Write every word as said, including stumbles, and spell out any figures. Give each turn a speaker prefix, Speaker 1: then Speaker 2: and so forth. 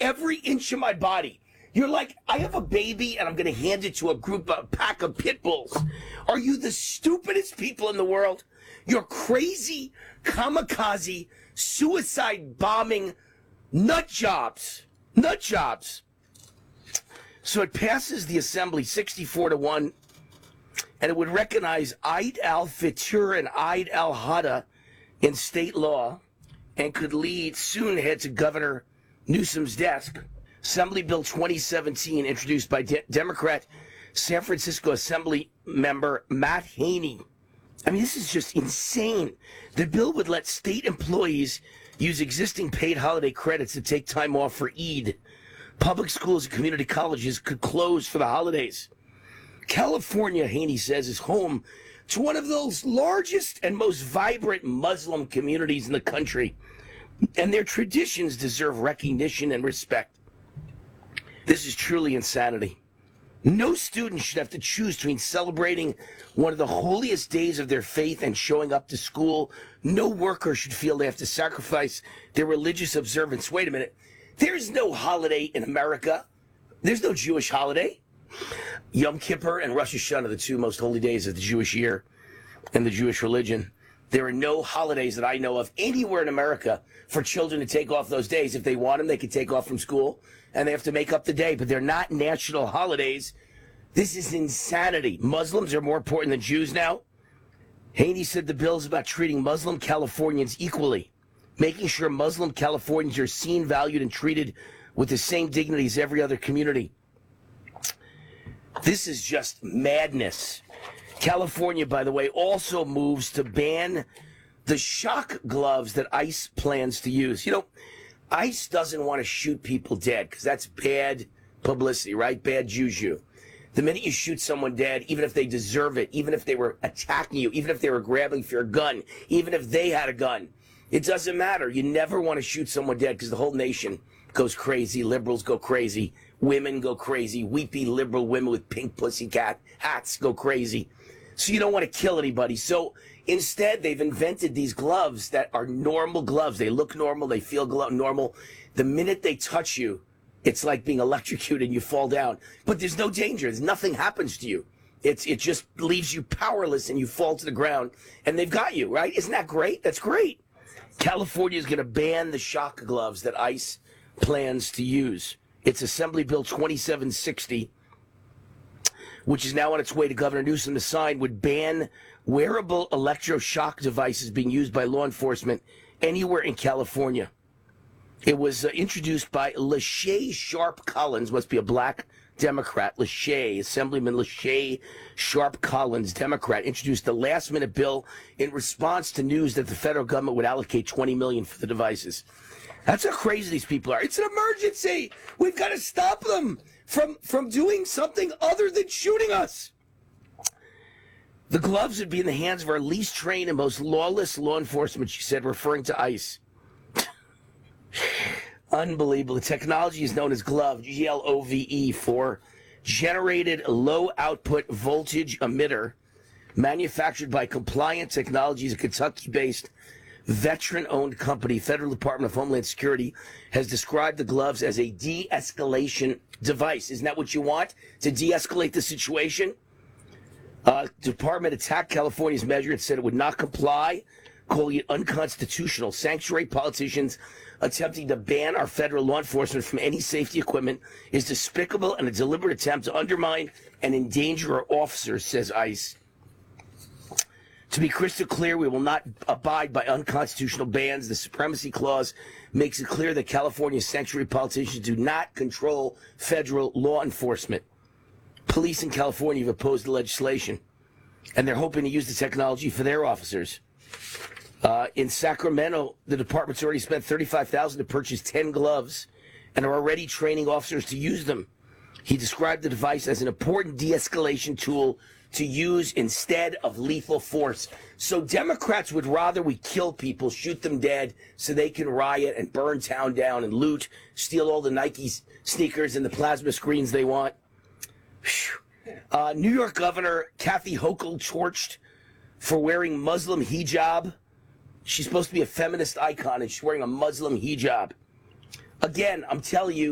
Speaker 1: every inch of my body. You're like, I have a baby and I'm going to hand it to a group, a pack of pit bulls. Are you the stupidest people in the world? You're crazy, kamikaze, suicide bombing nut jobs. Nut jobs. So it passes the assembly sixty-four to one, and it would recognize Eid al-Fitr and Eid al-Adha in state law, and could lead, soon head to Governor Newsom's desk. Assembly Bill twenty seventeen, introduced by De- Democrat San Francisco Assembly member Matt Haney. I mean, this is just insane. The bill would let state employees use existing paid holiday credits to take time off for Eid. Public schools and community colleges could close for the holidays. California, Haney says, is home to one of those largest and most vibrant Muslim communities in the country, and their traditions deserve recognition and respect. This is truly insanity. No student should have to choose between celebrating one of the holiest days of their faith and showing up to school. No worker should feel they have to sacrifice their religious observance. Wait a minute. There's no holiday in America. There's no Jewish holiday. Yom Kippur and Rosh Hashanah are the two most holy days of the Jewish year and the Jewish religion. There are no holidays that I know of anywhere in America for children to take off those days. If they want them, they can take off from school, and they have to make up the day, but they're not national holidays. This is insanity. Muslims are more important than Jews now. Haney said the bill is about treating Muslim Californians equally, making sure Muslim Californians are seen, valued, and treated with the same dignity as every other community. This is just madness. California, by the way, also moves to ban the shock gloves that ICE plans to use. You know, ICE doesn't want to shoot people dead because that's bad publicity, right? Bad juju. The minute you shoot someone dead, even if they deserve it, even if they were attacking you, even if they were grabbing for your gun, even if they had a gun, it doesn't matter. You never want to shoot someone dead because the whole nation goes crazy. Liberals go crazy. Women go crazy. Weepy liberal women with pink pussycat hats go crazy. So you don't want to kill anybody. So instead, they've invented these gloves that are normal gloves. They look normal. They feel glo- normal. The minute they touch you, it's like being electrocuted and you fall down. But there's no danger. There's nothing happens to you. It's It just leaves you powerless and you fall to the ground. And they've got you, right? Isn't that great? That's great. California is going to ban the shock gloves that ICE plans to use. It's Assembly Bill twenty-seven sixty, which is now on its way to Governor Newsom to sign, would ban wearable electroshock devices being used by law enforcement anywhere in California. It was uh, introduced by Lachey Sharp Collins, must be a black Democrat. Lachey, Assemblyman Lachey Sharp Collins, Democrat, introduced the last-minute bill in response to news that the federal government would allocate twenty million dollars for the devices. That's how crazy these people are. It's an emergency. We've got to stop them from, from doing something other than shooting us. The gloves would be in the hands of our least trained and most lawless law enforcement, she said, referring to ICE. Unbelievable. The technology is known as GLOVE, G L O V E, for Generated Low Output Voltage Emitter, manufactured by Compliant Technologies, a Kentucky-based veteran-owned company. Federal Department of Homeland Security has described the gloves as a de-escalation device. Isn't that what you want? To de-escalate the situation? Uh, Department attacked California's measure and said it would not comply, calling it unconstitutional. Sanctuary politicians attempting to ban our federal law enforcement from any safety equipment is despicable and a deliberate attempt to undermine and endanger our officers, says ICE. To be crystal clear, we will not abide by unconstitutional bans. The Supremacy Clause makes it clear that California's sanctuary politicians do not control federal law enforcement. Police in California have opposed the legislation, and they're hoping to use the technology for their officers. Uh, in Sacramento, the department's already spent thirty-five thousand dollars to purchase ten gloves and are already training officers to use them. He described the device as an important de-escalation tool to use instead of lethal force. So Democrats would rather we kill people, shoot them dead, so they can riot and burn town down and loot, steal all the Nike sneakers and the plasma screens they want. Uh, New York Governor Kathy Hochul torched for wearing Muslim hijab. She's supposed to be a feminist icon, and she's wearing a Muslim hijab. Again, I'm telling you,